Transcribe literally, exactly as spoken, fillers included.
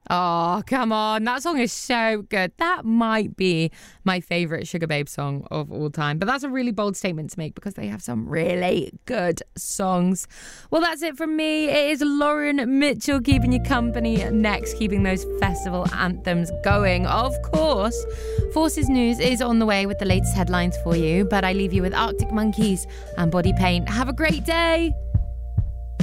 Oh, come on. That song is so good. That might be my favourite Sugar Babe song of all time. But that's a really bold statement to make because they have some really good songs. Well, that's it from me. It is Lauren Mitchell keeping you company next, keeping those festival anthems going. Of course, Forces News is on the way with the latest headlines for you. But I leave you with Arctic Monkeys and Body Paint. Have a great day.